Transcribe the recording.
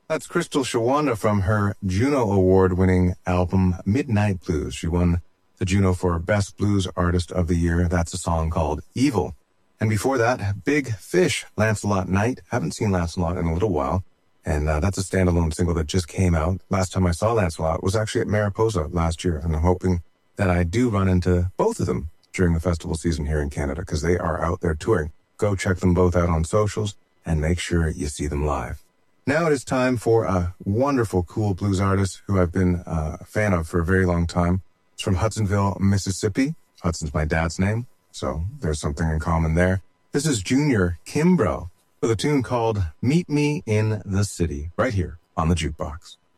That's Crystal Shawanda from her Juno Award-winning album Midnight Blues. She won the Juno for Best Blues Artist of the Year. That's a song called Evil. And before that, Big Fish, Lancelot Knight. Haven't seen Lancelot in a little while. And that's a standalone single that just came out. Last time I saw Lancelot was actually at Mariposa last year. And I'm hoping that I do run into both of them during the festival season here in Canada because they are out there touring. Go check them both out on socials and make sure you see them live. Now it is time for a wonderful, cool blues artist who I've been a fan of for a very long time. It's from Hudsonville, Mississippi. Hudson's my dad's name, so there's something in common there. This is Junior Kimbrough with a tune called Meet Me in the City, right here on the Jukebox.